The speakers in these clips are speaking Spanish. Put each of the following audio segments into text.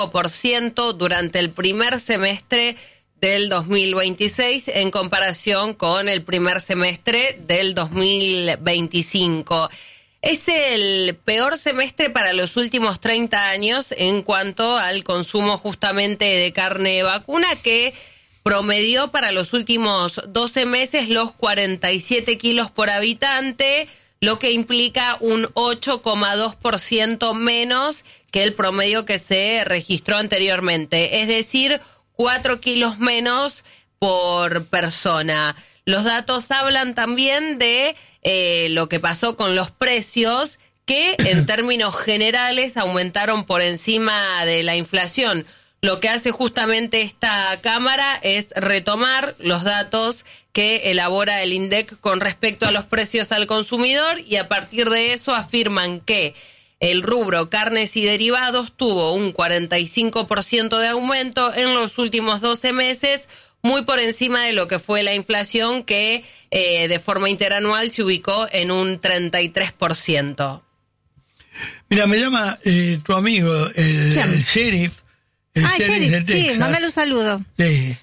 5% durante el primer semestre del 2026 en comparación con el primer semestre del 2025. Es el peor semestre para los últimos 30 años en cuanto al consumo justamente de carne vacuna, que promedió para los últimos 12 meses los 47 kilos por habitante, lo que implica un 8,2% menos que el promedio que se registró anteriormente, es decir, 4 kilos menos por persona. Los datos hablan también de lo que pasó con los precios, que en términos generales aumentaron por encima de la inflación. Lo que hace justamente esta Cámara es retomar los datos que elabora el INDEC con respecto a los precios al consumidor, y a partir de eso afirman que el rubro carnes y derivados tuvo un 45% de aumento en los últimos 12 meses, muy por encima de lo que fue la inflación, que de forma interanual se ubicó en un 33%. Mira, me llama tu amigo, el sheriff. El sheriff de Texas. Sí, mándale un saludo. Sí.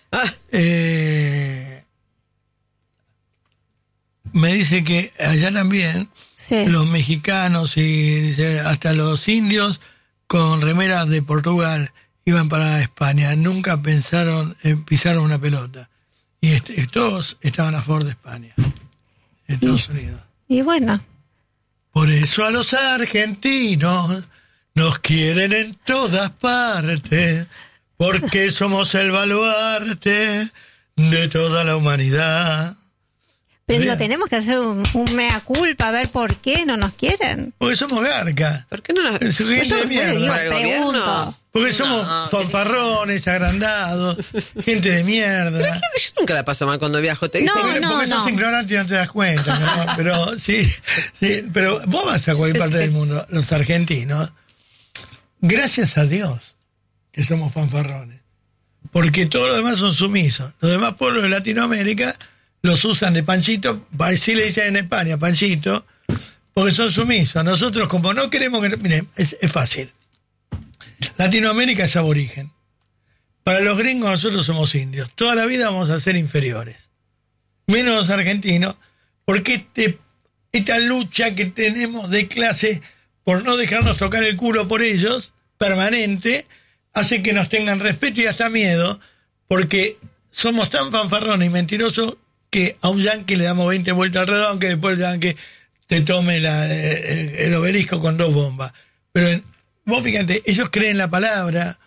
Me dice que allá también los mexicanos y dice, hasta los indios con remeras de Portugal iban para España. Nunca pisaron una pelota. Y todos estaban a favor de España, de Estados Unidos. Y bueno. Por eso a los argentinos nos quieren en todas partes, porque somos el baluarte de toda la humanidad. Pero digo, tenemos que hacer un mea culpa, a ver por qué no nos quieren. Porque somos garca. ¿Por qué no nos gente de mierda. ¿Para el gobierno? Porque somos fanfarrones, agrandados, gente de mierda. Pero yo nunca la paso mal cuando viajo, te dicen. Porque sos ignorante y no te das cuenta, ¿no? Pero sí, pero vos vas a cualquier parte del mundo, los argentinos, gracias a Dios que somos fanfarrones. Porque todos los demás son sumisos. Los demás pueblos de Latinoamérica los usan de panchito, así le dicen en España, panchito, porque son sumisos. Nosotros, como no queremos que... Miren, es fácil. Latinoamérica es aborigen. Para los gringos nosotros somos indios. Toda la vida vamos a ser inferiores. Menos los argentinos, porque esta lucha que tenemos de clase por no dejarnos tocar el culo por ellos, permanente, hace que nos tengan respeto y hasta miedo, porque somos tan fanfarrones y mentirosos que a un yanqui le damos 20 vueltas alrededor, aunque después el yanqui te tome el obelisco con 2 bombas. Pero vos fíjate, ellos creen la palabra,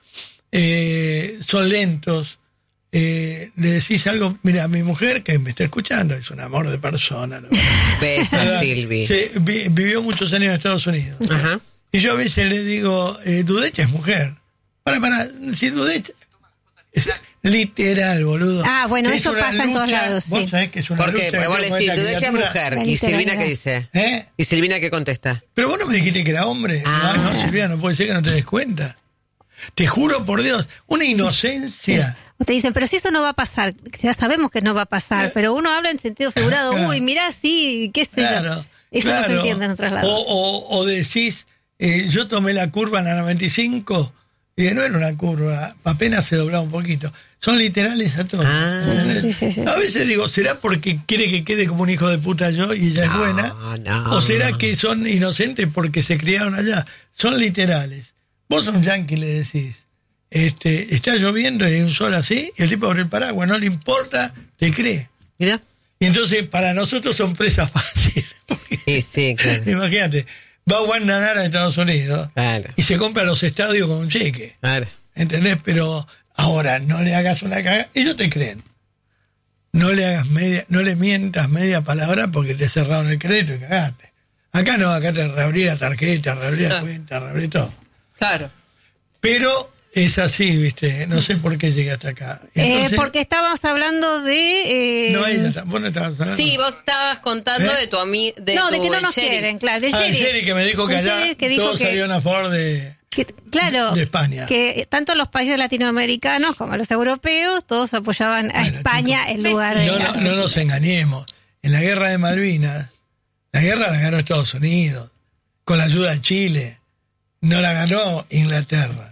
son lentos, le decís algo, mira, a mi mujer que me está escuchando, es un amor de persona. Besos, Silvi. Vivió muchos años en Estados Unidos. Ajá. Y yo a veces le digo, Dudecha es mujer. Si Dudecha... Es literal, boludo. Ah, bueno, es eso pasa lucha, en todos lados. Vos sabés que es una lucha. Porque vos le decís, Dudecha es mujer. ¿Y Silvina qué dice? ¿Y Silvina qué contesta? Pero vos no me dijiste que era hombre. No, Silvina, no puede ser que no te des cuenta. Te juro por Dios, una inocencia. Sí. Te dicen, pero si eso no va a pasar, ya sabemos que no va a pasar, pero uno habla en sentido figurado, mirá, sí, qué sé yo. Eso no se entiende en otros lados. O decís, yo tomé la curva en la 95... Y no era una curva, apenas se doblaba un poquito. Son literales a todos. Sí. A veces digo, ¿será porque quiere que quede como un hijo de puta yo y ella es buena? ¿O será que son inocentes porque se criaron allá? Son literales. Vos a un yanqui le decís, está lloviendo y hay un sol así, y el tipo abre el paraguas, no le importa, te cree. Mira. Y entonces para nosotros son presas fáciles. Sí, claro. Imagínate. Va a Guantanara de Estados Unidos y se compra los estadios con un cheque. Claro. ¿Entendés? Pero ahora no le hagas una cagada. Ellos te creen. No le mientas media palabra porque te cerraron el crédito y cagaste. Acá no, acá te reabrí la tarjeta, reabrí la cuenta, reabrí todo. Claro. Pero es así, ¿viste? No sé por qué llegué hasta acá. Entonces, porque estábamos hablando de... No, vos no estabas hablando. Sí, vos estabas contando de tu amigo... No, de que no nos quieren, claro. El Sheriff que me dijo que allá todos salieron a favor de España. Que tanto los países latinoamericanos como los europeos, todos apoyaban a España en lugar de... No nos engañemos. En la guerra de Malvinas, la guerra la ganó Estados Unidos, con la ayuda de Chile. No la ganó Inglaterra.